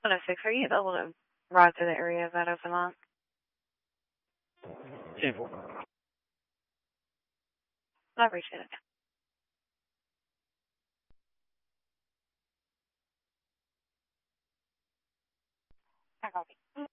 106, are you able to ride through the area of that open lot? 10-4. I appreciate it. I copy.